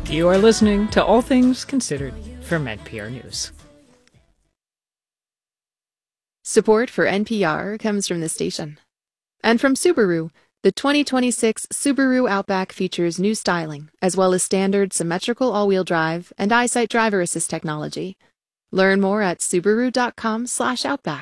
You are listening to All Things Considered from NPR News. Support for NPR comes from the station. And from Subaru, the 2026 Subaru Outback features new styling, as well as standard symmetrical all-wheel drive and EyeSight driver assist technology. Learn more at Subaru.com/Outback.